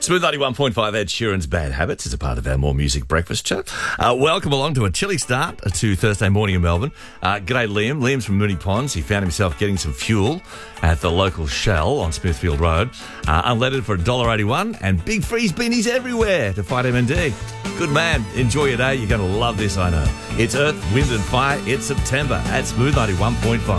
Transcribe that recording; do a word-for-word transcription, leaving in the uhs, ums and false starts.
Smooth ninety-one point five, Ed Sheeran's Bad Habits is a part of our More Music Breakfast show. Uh, welcome along to a chilly start to Thursday morning in Melbourne. Uh, g'day, Liam. Liam's from Moonee Ponds. He found himself getting some fuel at the local Shell on Smithfield Road. Uh, unleaded for one dollar eighty-one and big freeze beanies everywhere to fight M and D. Good man. Enjoy your day. You're going to love this, I know. It's Earth, Wind and Fire. It's September at Smooth ninety-one point five.